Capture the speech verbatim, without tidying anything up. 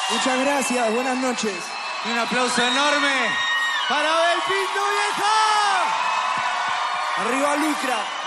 Muchas gracias, buenas noches. Un aplauso enorme para Abel Pinto, vieja. Arriba Lucra.